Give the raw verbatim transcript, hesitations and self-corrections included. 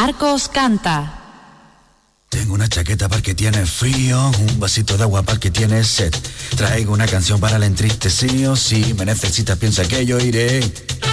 Arcos canta. Tengo una chaqueta para el que tiene frío, un vasito de agua para el que tiene sed. Traigo una canción para el entristecido, si me necesitas piensa que yo iré.